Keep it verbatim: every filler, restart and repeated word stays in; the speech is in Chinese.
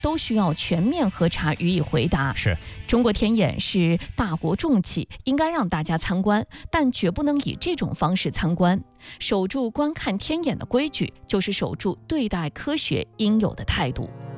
都需要全面核查予以回答。 是， 中国天眼是大国重器，应该让大家参观，但绝不能以这种方式参观。守住观看天眼的规矩，就是守住对待科学应有的态度。